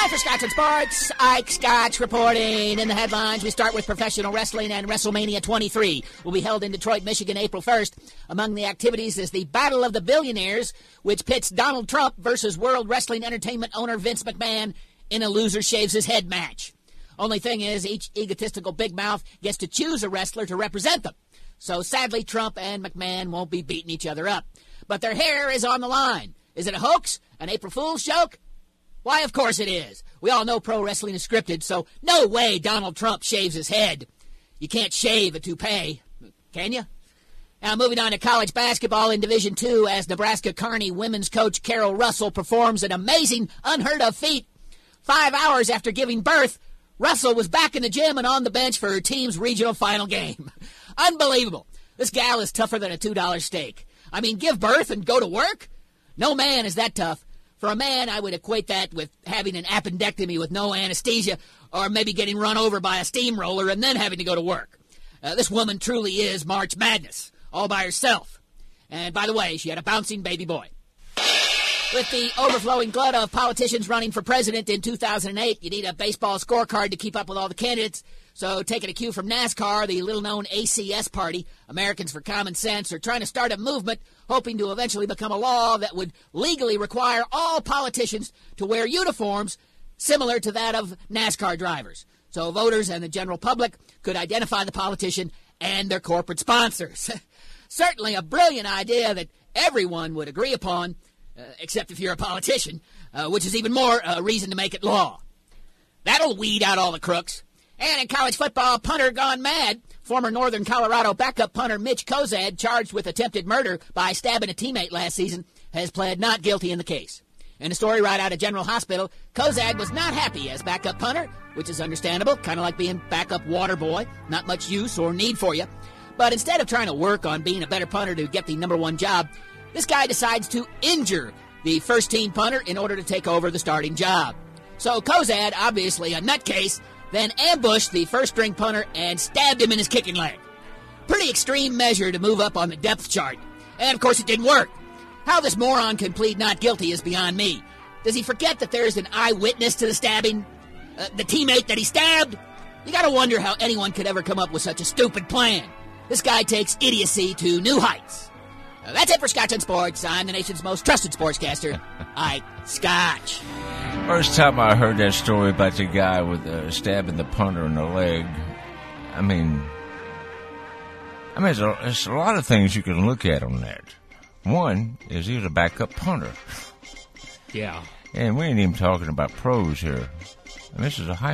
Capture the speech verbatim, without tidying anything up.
Time for Scotch and Sports. Ike Scotch reporting. In the headlines, we start with professional wrestling, and WrestleMania twenty-three will be held in Detroit, Michigan, April first. Among the activities is the Battle of the Billionaires, which pits Donald Trump versus World Wrestling Entertainment owner Vince McMahon in a loser shaves his head match. Only thing is, each egotistical big mouth gets to choose a wrestler to represent them. So sadly, Trump and McMahon won't be beating each other up. But their hair is on the line. Is it a hoax? An April Fool's joke? Why, of course it is. We all know pro wrestling is scripted, so no way Donald Trump shaves his head. You can't shave a toupee, can you? Now, moving on to college basketball in Division two, as Nebraska Kearney women's coach Carol Russell performs an amazing, unheard-of feat. Five hours after giving birth, Russell was back in the gym and on the bench for her team's regional final game. Unbelievable. This gal is tougher than a two dollar steak. I mean, give birth and go to work? No man is that tough. For a man, I would equate that with having an appendectomy with no anesthesia, or maybe getting run over by a steamroller and then having to go to work. Uh, this woman truly is March Madness, all by herself. And by the way, she had a bouncing baby boy. With the overflowing glut of politicians running for president in two thousand eight, you need a baseball scorecard to keep up with all the candidates. So taking a cue from NASCAR, the little-known A C S party, Americans for Common Sense, are trying to start a movement hoping to eventually become a law that would legally require all politicians to wear uniforms similar to that of NASCAR drivers. So voters and the general public could identify the politician and their corporate sponsors. Certainly a brilliant idea that everyone would agree upon, uh, except if you're a politician, uh, which is even more uh, reason to make it law. That'll weed out all the crooks. And in college football, punter gone mad. Former Northern Colorado backup punter Mitch Kozad, charged with attempted murder by stabbing a teammate last season, has pled not guilty in the case. In a story right out of General Hospital, Kozad was not happy as backup punter, which is understandable, kind of like being backup water boy, not much use or need for you. But instead of trying to work on being a better punter to get the number one job, this guy decides to injure the first-team punter in order to take over the starting job. So Kozad, obviously a nutcase, then ambushed the first-string punter and stabbed him in his kicking leg. Pretty extreme measure to move up on the depth chart. And, of course, it didn't work. How this moron can plead not guilty is beyond me. Does he forget that there's an eyewitness to the stabbing? Uh, the teammate that he stabbed? You gotta wonder how anyone could ever come up with such a stupid plan. This guy takes idiocy to new heights. Uh, that's it for Scotch and Sports. I'm the nation's most trusted sportscaster, Ike Scotch. First time I heard that story about the guy with uh, stabbing the punter in the leg, I mean, I mean, there's a, there's a lot of things you can look at on that. One is he was a backup punter. Yeah. And we ain't even talking about pros here. And this is a high